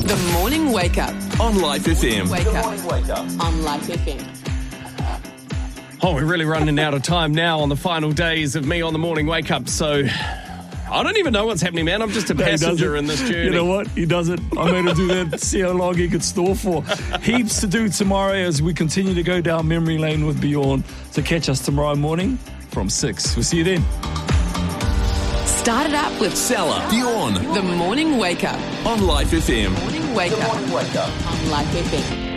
The Morning Wake Up. On Life FM. Wake Up. On Life FM. Oh, we're really running out of time now on the final days of me on the Morning Wake Up, so I don't even know what's happening, man. I'm just a passenger in this journey. You know what? He doesn't. I made him do that, see how long he could store for. Heaps to do tomorrow as we continue to go down memory lane with Bjorn. So catch us tomorrow morning from 6. We'll see you then. Start it up with Salah, Bjorn. The Morning Wake Up. On Life FM. Morning Wake Up. On Life FM.